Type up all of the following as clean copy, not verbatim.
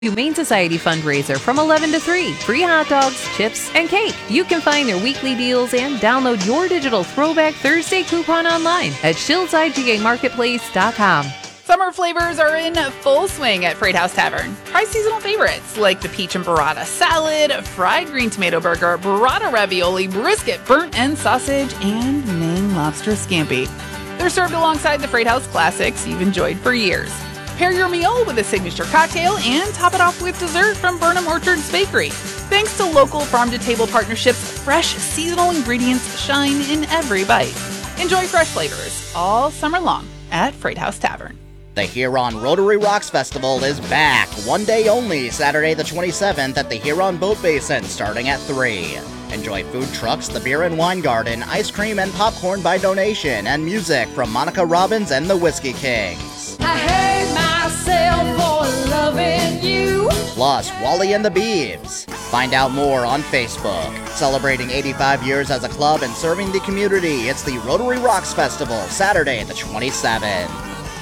Humane Society fundraiser from 11 to 3. Free hot dogs, chips, and cake. You can find their weekly deals and download your digital Throwback Thursday coupon online at ShieldsideGAMarketplace.com. Summer flavors are in full swing at Freight House Tavern. Try seasonal favorites like the peach and burrata salad, fried green tomato burger, burrata ravioli, brisket, burnt end sausage, and Maine lobster scampi. They're served alongside the Freight House classics you've enjoyed for years. Pair your meal with a signature cocktail and top it off with dessert from Burnham Orchards Bakery. Thanks to local farm-to-table partnerships, fresh seasonal ingredients shine in every bite. Enjoy fresh flavors all summer long at Freight House Tavern. The Huron Rotary Rocks Festival is back, one day only, Saturday the 27th at the Huron Boat Basin, starting at 3. Enjoy food trucks, the beer and wine garden, ice cream and popcorn by donation, and music from Monica Robbins and the Whiskey Kings. I hate myself for loving you. Plus, Wally and the Beeves. Find out more on Facebook. Celebrating 85 years as a club and serving the community, it's the Rotary Rocks Festival, Saturday the 27th.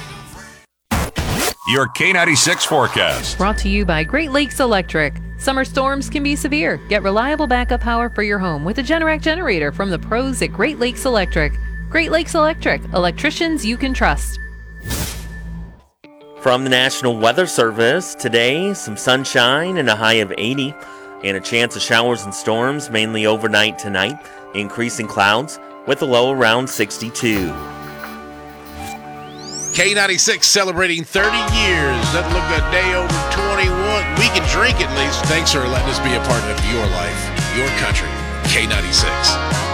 Your K96 forecast. Brought to you by Great Lakes Electric. Summer storms can be severe. Get reliable backup power for your home with a Generac generator from the pros at Great Lakes Electric. Great Lakes Electric, electricians you can trust. From the National Weather Service, today, some sunshine and a high of 80, and a chance of showers and storms, mainly overnight tonight, increasing clouds with a low around 62. K96 celebrating 30 years. Doesn't look a day over 21. We can drink at least. Thanks for letting us be a part of your life, your country. K96.